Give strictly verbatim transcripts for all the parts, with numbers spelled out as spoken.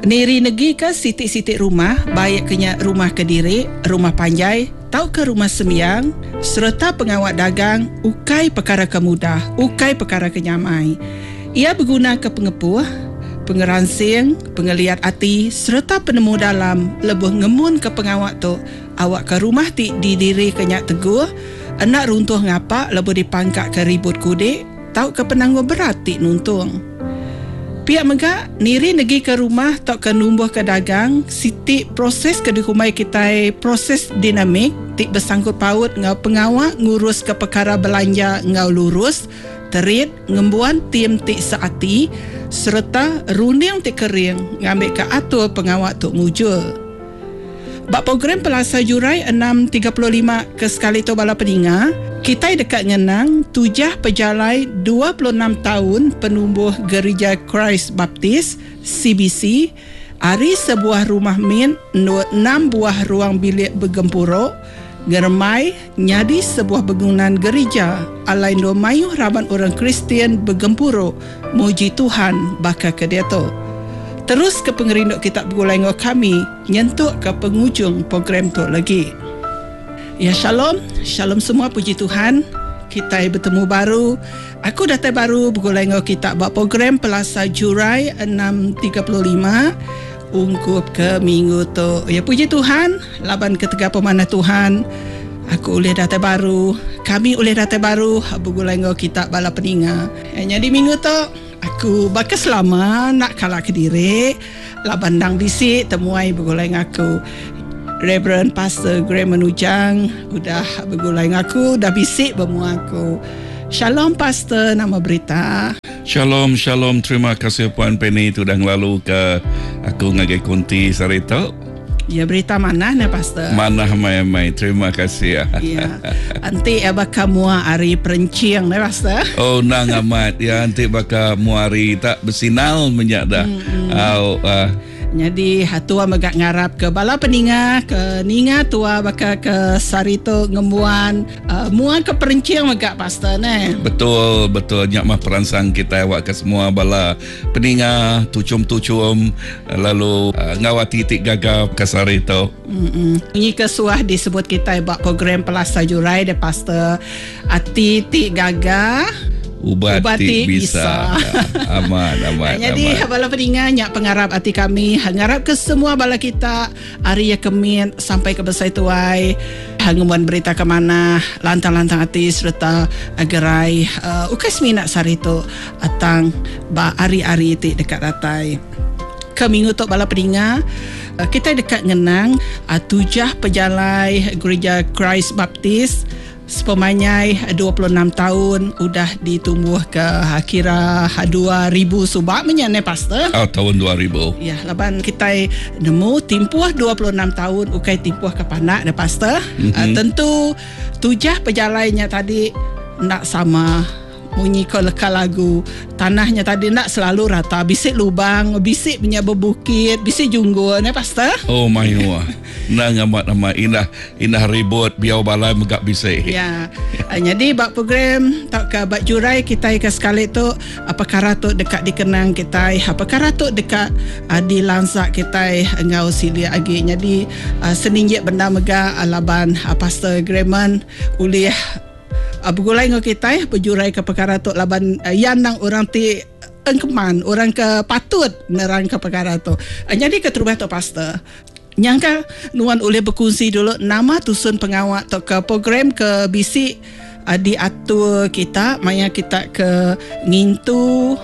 Niri negi ke sitik-sitik rumah, baik kenya rumah Kediri, rumah Panjai, tau ke rumah Semiang, serta pengawat dagang, ukai perkara kemudah, ukai perkara kenyamai. Ia berguna ke pengepuh, pengeransing, pengeliat hati, serta penemu dalam, lebuh ngemun ke pengawat tu, awak ke rumah ti di diri kenyak teguh, anak runtuh ngapak, lebuh dipangkat ke ribut kudik, tau ke penangguh berat ti nuntung. Pihak megak, niri negi ke rumah tak ke numbuh ke dagang, sitik proses ke dikumai kita proses dinamik, tik bersangkut paut ngau pengawak ngurus ke perkara belanja ngau lurus, terit, ngembuan tim tik seati, serta runing tik kering, ngambil ke atur pengawak tuk mujul. Bak program Pelasa Jurai enam tiga puluh lima ke sekali tu bala peninga, kita dekat ngenang tujah pejalai dua puluh enam tahun penumbuh Gereja Christ Baptist C B C, hari sebuah rumah min, enam buah ruang bilik bergempuro, germai nyadi sebuah bangunan gereja, alai do mayuh raban orang Kristian bergempuro, muji Tuhan baka kedeto. Terus ke pengerinduk kitab Bugulengo kami, nyentuk ke penghujung program tu lagi. Ya shalom, shalom semua, puji Tuhan. Kita bertemu baru. Aku datang baru Bugulengo kita buat program Pelasa Jurai enam tiga puluh lima. Ungkup ke minggu tu. Ya puji Tuhan, laban ketiga pemanah Tuhan. Aku boleh datang baru. Kami boleh datang baru Bugulengo kita bala peninga. Hanya di minggu tu aku bakal selama nak kalah Kediri, laban dang bisik temuai bergulai aku. Reverend Pastor Graham Menujang udah bergulai aku, dah bisik bermu aku. Shalom Pastor, nama berita. Shalom, shalom. Terima kasih Puan Penny tu dah lalu ke aku ngagai konti sarito. Ya, berita mana ni Pastor? Mana mai-mai. Terima kasih ya. Ya. Anti abaka mua ari perenciang ni Pastor. Oh, nang amat ya, anti baka muari tak bersinal menyak dah. Hmm. Au ah. Jadi hatua megak ngarap ke bala peninga, ke ninga tua baka ke sarito ngembuan, uh, muan ke perenciang megak Pastor ni. Betul, betul. Nyak mah peransang kita awak ke semua bala peninga, tucum-tucum, lalu uh, ngawati tik gagap ke sarito. Hmm. Ini kesuah disebut kita buat program Pelasa Jurai de Pastor. Ati tik gagah, Ubat, ubat tik bisa, bisa. Aman, aman. Jadi aman. bala peninga nyak pengarap hati kami, ngarap ke semua bala kita hari ya kemin sampai ke besai tuai, hanguman berita ke mana, lantang-lantang hati serta agerai uh, ukas minat sarito atang ba hari-hari ti dekat ratai. Ke minggu tu bala peninga, uh, kita dekat ngenang uh, tujah pejalai Gereja Christ Baptist sepemanyai dua puluh enam tahun udah ditumbuh ke kira dua ribu subak menyane Pastor. Oh, tahun dua ribu. Ya, laban kita nemu timpuh dua puluh enam tahun ukai timpuh ke panak de Pastor. Mm-hmm. Uh, tentu tujah pejalainya tadi nak sama bunyi ko leka lagu. Tanahnya tadi nak selalu rata, bisik lubang, bisik punya berbukit, bisik junggul ni Pastor. Oh my God. Nang amat-amat indah indah ribut biau balai megak bisik. Ya. Jadi bak program tak ke bak jurai kita ke sekali tu apa perkara tu dekat dikenang kita, apa perkara tu dekat uh, di lansak kita ngau silia lagi. Jadi uh, seninjek benda mega alaban uh, Pastor Graham ulih uh, bergulai ngau kita berjurai ke perkara tu laban uh, yang nang orang ti engkeman, orang ke patut nerang ke perkara tu. Uh, jadi keterubah tu Pastor. Nyangka nuan boleh berkongsi dulu nama tusun pengawat atau ke program ke bisik uh, diatur kita maya kita ke ngintu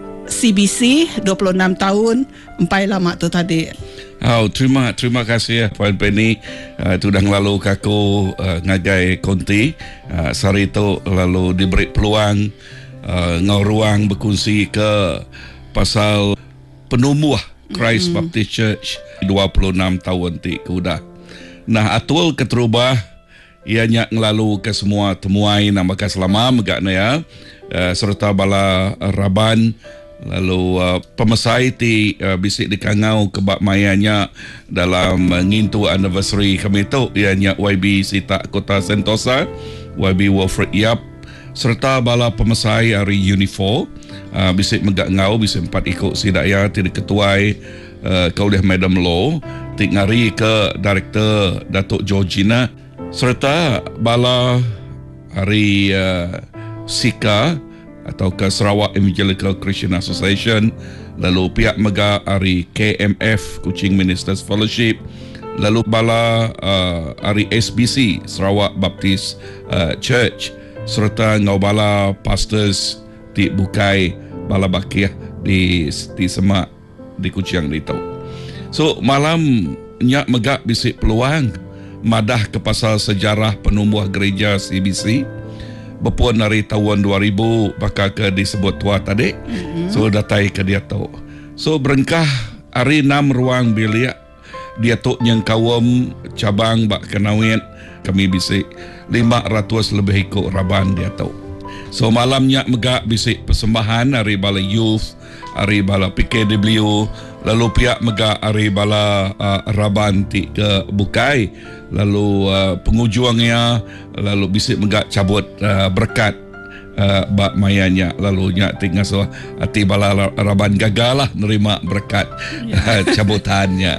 C B C dua puluh enam tahun empai lama tu tadi. Oh, terima terima kasih ya Puan Penny. Uh, itu dah lalu kaku uh, ngagai konti uh, sarito lalu diberi peluang uh, ngau ruang berkongsi ke pasal penumbuh Christ mm-hmm. Baptist Church dua puluh enam tahun ti kuda. Nah, atul keterubah ianya ngelalu ke semua temuai nama ka selama megakna ya uh, serta bala uh, raban lalu uh, pemesai ti uh, bisik dikangau kebak mayanya dalam uh, ngintu anniversary kami tu ianya Y B Sita Kota Sentosa, Y B Wilfred Yap serta bala pemesai hari Unifor uh, bisik megak ngau bisik empat ikut sidaya tidak ketuai uh, kaulih Madam Law tik ngari ke Director Datuk Georgina serta bala hari uh, Sika atau ke Sarawak Evangelical Christian Association, lalu pihak mega hari K M F Kuching Ministers Fellowship, lalu bala uh, hari S B C Sarawak Baptist uh, Church serta ngau bala pastors di Bukai bala bakiah di di Semak di Kuching ni tau. So malam nyak megak bisik peluang madah ke pasal sejarah penumbuh gereja C B C berpuan dari tahun dua ribu bakal ke disebut tua tadi. Mm-hmm. So datai ke dia tahu. So berengkah hari enam ruang bilik dia tok yang kawam cabang bak kenawin kami bisik lima ratus lebih ikut raban dia tahu. So malamnya megak bisik persembahan hari bala youth, hari bala P K W, lalu pihak megak hari bala uh, raban ti ke Bukai, lalu uh, pengujuangnya, lalu bisik megak cabut uh, berkat uh, bak mayanya, lalu nyak tinggal so hati bala raban gagal lah nerima berkat uh, cabutannya.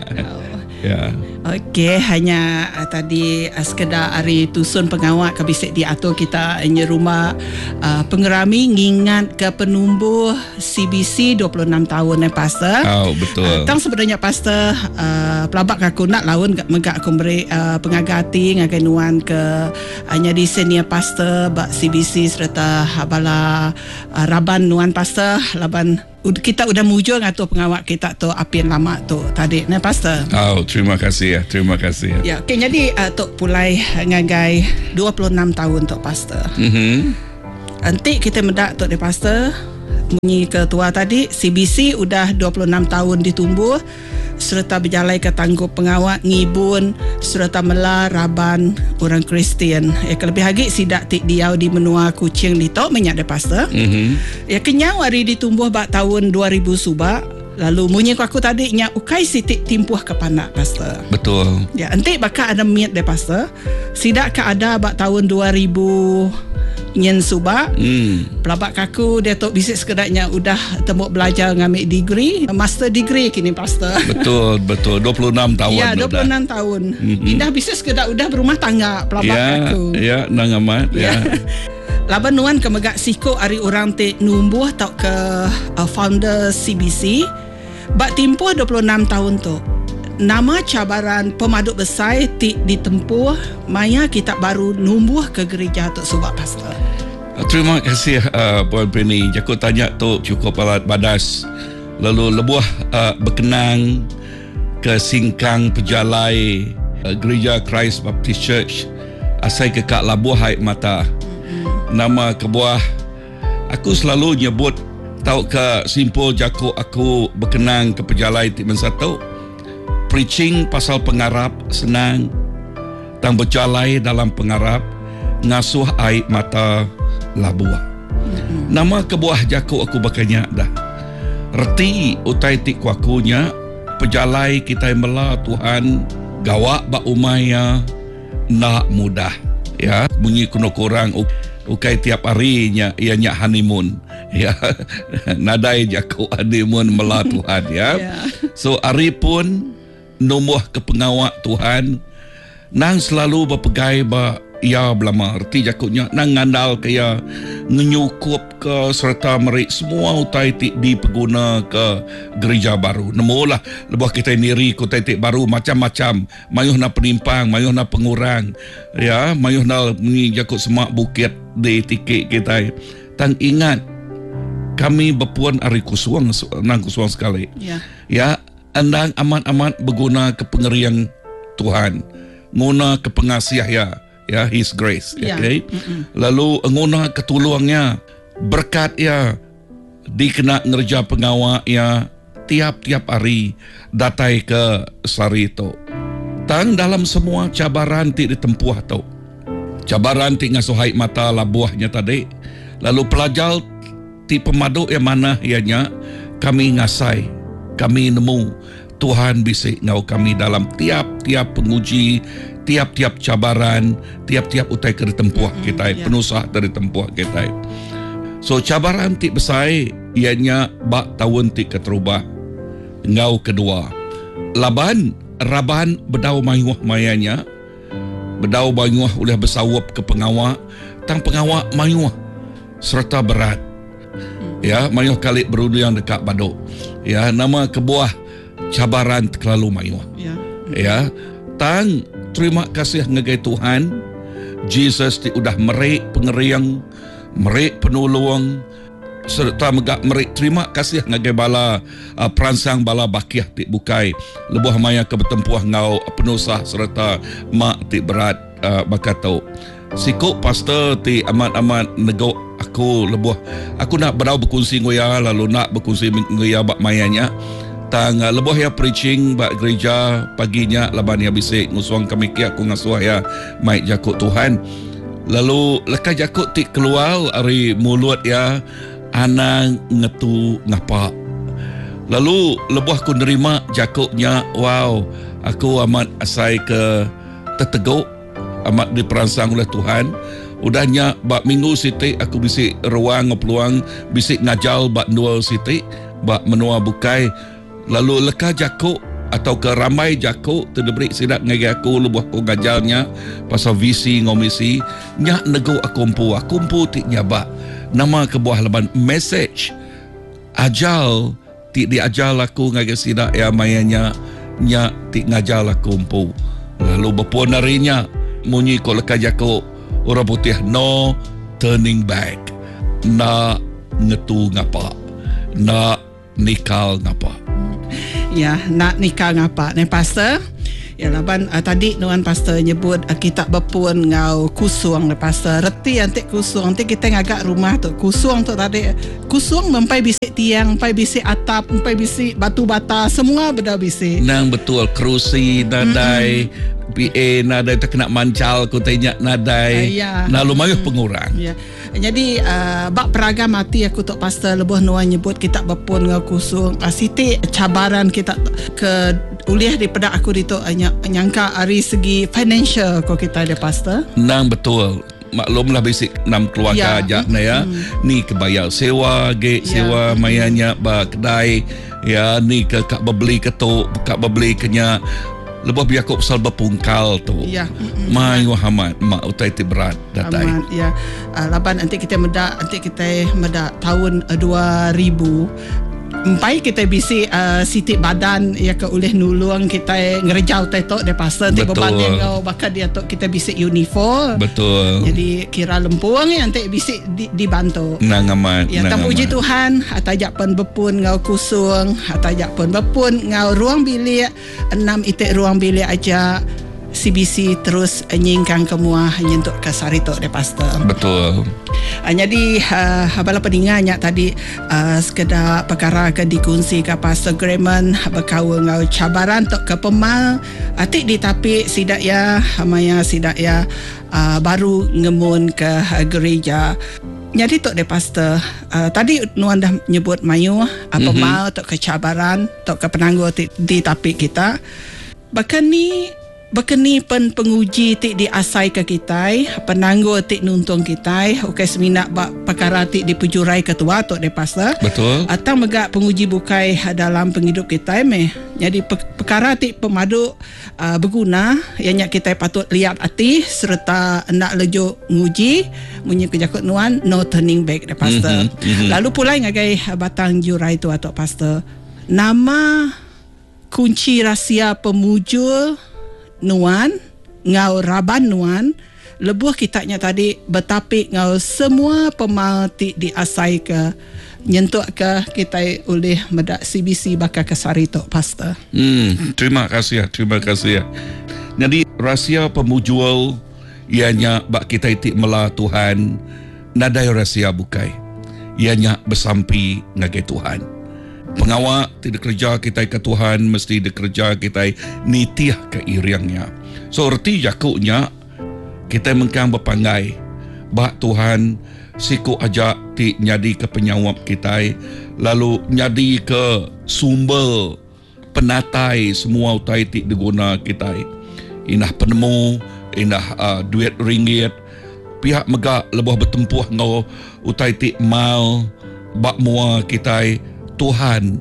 Ya. Okey, hanya uh, tadi uh, sekedar hari tusun pengawal kabisik diatur kita hanya rumah uh, pengerami ngingat ke penumbuh C B C dua puluh enam tahun eh pastor. Oh, betul. Uh, tang sebenarnya pastor uh, pelabak aku nak lawan megak aku beri uh, pengagati ngagai nuan ke hanya di senior pastor bak C B C serta bala uh, raban nuan pastor laban kita udah mujur ngatur pengawal kita tu apian lama tu tadi ne pastor. Oh, terima kasih ya. Terima kasih ya. Ya, okay, jadi uh, tok pulai ngagai dua puluh enam tahun tok pastor. Mhm. Nanti kita mendak tok de pastor bunyi ketua tadi C B C udah dua puluh enam tahun ditumbuh serta berjalai ke tanggup pengawal ngibun serta mela raban orang Kristian. Ya kelebih lagi sidak tik diau di menua Kuching di tok menyak de pastor. Mhm. Ya kenyang hari ditumbuh bak tahun dua ribu subak. Lalu munyi aku tadi nya ukai sitik timpuh ke panak pastor. Betul. Ya, nanti bakal ada miat de pastor. Sidak ke ada bak tahun dua ribu nyen subak. Hmm. Pelabak kaku dia tok bisik sekedaknya udah tembok belajar ngambil degree, master degree kini pastor. Betul, betul. dua puluh enam tahun. Ya, dua puluh enam tahun. Mm-hmm. Indah bisik sekedak udah berumah tangga pelabak ya, kaku. Ya, nang amat. Ya. Laban nuan ke megak siko ari orang te numbuh tau ke uh, founder C B C. Bak timpuh dua puluh enam tahun tu. Nama cabaran pemaduk besar ti ditempuh maya kita baru numbuh ke gereja tu subak pastor. Terima kasih uh, Puan Penny. Jakut tanya tu cukup alat badas. Lalu lebuah uh, berkenang ke singkang pejalai uh, gereja Christ Baptist Church asai ke Kak Labuh Haid Mata. Mm-hmm. Nama kebuah aku selalu nyebut tahu ke simpul jakuk aku berkenang ke pejalai timen satu. Preaching pasal pengarap senang. Tang berjalai dalam pengarap ngasuh air mata labuah. Mm-hmm. Nama kebuah jakuk aku bakanya dah. Reti utai tik kuakunya pejalai kita mela Tuhan gawak ba umaya nak mudah. Ya, bunyi kuno kurang ukai tiap harinya ianya honeymoon. Ya, nadai jakuk honeymoon mela Tuhan ya. Yeah. So hari pun nombor ke pengawak Tuhan nang selalu berpegai ba ia belama erti jakutnya nang ngandal ke ya menyukup ke serta merik semua utai tik di pengguna ke gereja baru. Nemolah lebuh kita niri ku tai tik baru macam-macam mayuh na penimpang, mayuh na pengurang ya, mayuh na ni jakut semak bukit di tiket kita. Tang ingat kami berpuan ari kusuang nang kusuang sekali. Ya. Ya, andang amat-amat berguna ke pengerian Tuhan. Nguna ke pengasih ya. Ya, His grace. Ya. Okay. Mm-mm. Lalu nguna ketulungnya, berkat ya dikena ngerja pengawal ya tiap-tiap hari datai ke Sarito. Tang dalam semua cabaran ti ditempuh tau. Cabaran ti ngasuhai mata labuahnya tadi. Lalu pelajar ti pemaduk yang mana ianya kami ngasai, kami nemu Tuhan bisik ngau kami dalam tiap-tiap penguji, tiap-tiap cabaran, tiap-tiap utai ke ditempuh mm-hmm, kita, yeah. penusah dari tempuh kita. So cabaran ti besar ianya bak tahun ti keterubah. ngau kedua. Laban raban bedau mayuah mayanya, bedau mayuah oleh bersawap ke pengawak, tang pengawak mayuah serta berat. Ya, mayuah kali berundiang dekat baduk. Ya, nama kebuah cabaran terlalu mayuah. Ya. Ya, tang terima kasih ngagai Tuhan. Jesus ti udah merik pengeriang, merik penolong, serta megak merik terima kasih ngagai bala uh, peransang bala bakiah ti bukai lebuh maya ke bertempuah ngau penusah serta mak ti berat uh, bakato. Sikuk pastor ti amat-amat nego aku lebuh aku nak berau berkongsi ngoya lalu nak berkongsi ngoya bak mayanya. Tang uh, lebuh ya preaching bak gereja paginya laban ya bisik ngusuang kami ki aku ngasuh ya mai jakut Tuhan. Lalu lekas jakut ti keluar ari mulut ya ana ngetu ngapa. Lalu lebuh aku nerima jakutnya, wow, aku amat asai ke terteguk, amat diperansang oleh Tuhan. Udahnya bak minggu sitik aku bisik ruang peluang bisik ngajal bak dua sitik bak menua bukai. Lalu leka jakuk atau ke ramai jakuk terdebrik sidak ngagi aku lebuh aku ngajalnya pasal visi ngomisi nyak nego akumpu akumpu tik nyabak nama kebuah leban message ajal tik diajal aku ngagi sidak ya mayanya nyak tik ngajal akumpu. Lalu berpuan harinya munyi ko leka jakuk orang putih no turning back, nak ngetu ngapa, nak nikal ngapa. Ya, nak nikah ngapa ni pastor? Ya laban uh, tadi nuan pastor nyebut uh, kita berpun ngau kusuang ni pastor. Reti antik kusuang, nanti kita ngagak rumah tu. Kusuang tu tadi kusuang mempai bisik tiang, mempai bisik atap, mempai bisik batu bata, semua benda bisik. Nang betul kerusi nadai, mm-hmm. P A nadai tak kena mancal ku tanya nadai. Uh, ya. Nah lumayan mm-hmm. pengurang. Ya. Jadi uh, bak peragam mati aku tok pastor lebuh nuan nyebut kita berpun ngau kusung. Uh, siti cabaran kita ke uliah di pedak aku ditok uh, nyangka dari segi financial ko kita ada pastor. Nang betul. Maklumlah basic enam keluarga ya. Ajak na ya. Hmm. Ni kebayar sewa, ge sewa ya. Mayanya ba kedai. Ya ni ke kak bebeli ketuk, kak bebeli kenya lebih biar kau pasal berpungkal tu. Ya. Mai Muhammad mak utai ti berat datai. Aman, ya. Uh, laban nanti kita medak nanti kita medak tahun uh, dua ribu empai kita bisi uh, sitik badan ya ke oleh nulung kita ngerejau tetok de pasal nanti berbanding kau bakal dia tok kita bisi uniform. Betul. Jadi kira lempuang ya nanti bisi di, dibantu. Nang amat. Ya tamu puji Tuhan atajak pun berpun ngau kusung, atajak pun berpun ngau ruang bilik enam itik ruang bilik aja. C B C terus nyingkang kemua nyentuk ke sarito de pastor. Betul. Uh, jadi uh, abala peninganya tadi uh, sekedar perkara ke dikunci ke pastor Grayman berkau ngau cabaran tok ke pemal atik di tapi sidak ya amaya sidak ya uh, baru ngemun ke uh, gereja. Jadi tok de pastor uh, tadi nuan dah nyebut mayu apa uh, mm-hmm. mal tok ke cabaran tok ke penangguh di, di tapi kita bahkan ni Bekeni pen penguji tik diasai ke kita, penangguh tik nuntung kita, okey seminak bak perkara tik dipujurai ketua tok de pastor. Betul. Atau megak penguji bukai dalam penghidup kita meh. Jadi perkara tik pemadu uh, berguna yang kita patut lihat hati serta nak lejo nguji munyi kejakut nuan no turning back de pastor. Mm-hmm, mm-hmm. Lalu pula ngagai batang jurai tu tok pastor. Nama kunci rahsia pemujul nuan ngau raban nuan lebuh kitanya tadi betapik ngau semua pemalti diasai ke nyentuk ke kita oleh medak C B C bakal kesari tok pastor. Hmm, terima kasih, terima kasih. Jadi rahsia pemujul ianya bak kita itik mela Tuhan nadai rahsia bukai. Ianya bersampi ngagai Tuhan. Pengawak tidak kerja kita ke Tuhan mesti dikerja kita nitiah ke iriangnya. So erti jakuknya kita mengkang berpangai bak Tuhan siku ajak ti nyadi ke penyawap kita lalu nyadi ke sumber penatai semua utai ti diguna kita. Inah penemu, inah uh, duit ringgit pihak megak lebih bertempuh ngau utai ti mal bak mua kita Tuhan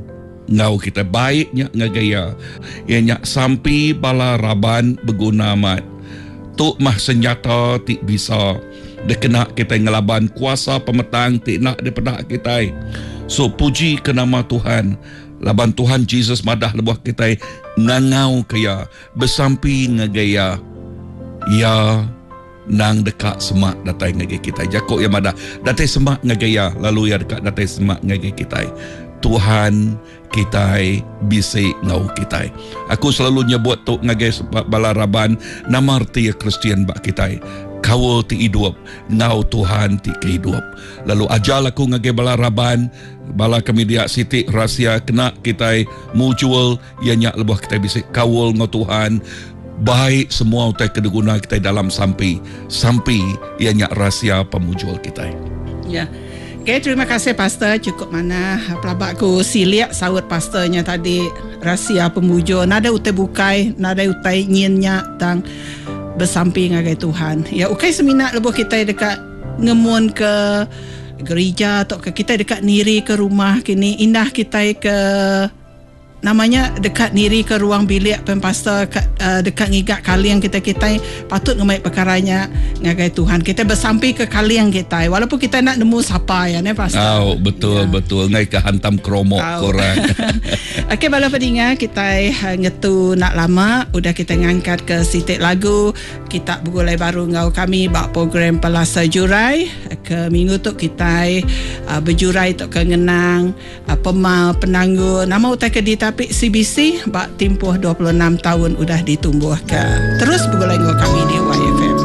ngau kita baiknya ngagaya ianya sampai bala raban berguna mat tu mah senjata ti bisa dekena kita ngelaban kuasa pemetang ti nak daripada kita. So puji ke nama Tuhan, laban Tuhan Jesus madah lebuh kita ngangau kaya bersampi ngagaya ya nang dekat semak datai ngagaya kita. Jakok ya madah datai semak ngagaya lalu ya dekat datai semak ngagaya kita. Tuhan kita bisi ngau kita. Aku selalu nyebut tu ngagai balaraban nama arti Kristian bak kita. Kawal ti hidup, ngau Tuhan ti kehidup. Lalu ajal aku ngagai balaraban, bala kami dia siti rahsia kena kita mutual ianya lebuh kita bisi kawal ngau Tuhan. Baik semua utai kedeguna kita dalam sampai sampai ianya rahsia pemujul kita. Ya. Okay, terima kasih Pastor. Cukup mana pelabakku siliak sawut pastornya tadi rahsia pemujo. Nada utai bukai, nada utai nyinya tang bersamping ngagai Tuhan. Ya, ukai seminat lebuh kita dekat ngemun ke gereja atau ke kita dekat niri ke rumah kini indah kita ke namanya dekat niri ke ruang bilik pastor uh, dekat ngigak kaliang kita kita patut ngemai perkaranya ngagai Tuhan kita bersampai ke kaliang kita walaupun kita nak nemu siapa ya ne pastor. Oh betul ya. Betul ngai ke hantam kromo oh. Korang. Okey bala pendengar kita uh, ngetu nak lama udah kita ngangkat ke sitik lagu kita begulai baru ngau kami bak program Pelasa Jurai ke minggu tu kita uh, berjurai tu kengenang uh, pemal penanggung nama utai ke di tapi C B C bak tempoh dua puluh enam tahun udah ditumbuhkan. Terus bergulai ngau kami di Y F M.